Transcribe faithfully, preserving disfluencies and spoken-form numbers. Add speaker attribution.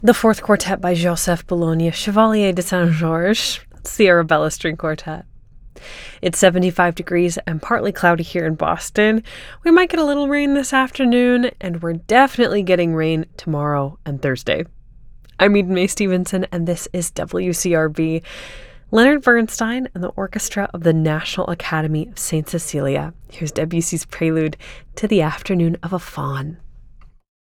Speaker 1: The Fourth Quartet by Joseph Bologna, Chevalier de Saint-Georges. That's the Arabella String Quartet. It's seventy-five degrees and partly cloudy here in Boston. We might get a little rain this afternoon, and we're definitely getting rain tomorrow and Thursday. I'm Eden Mae Stevenson, and this is W C R B. Leonard Bernstein and the Orchestra of the National Academy of Saint Cecilia. Here's Debussy's prelude to the Afternoon of a Faun.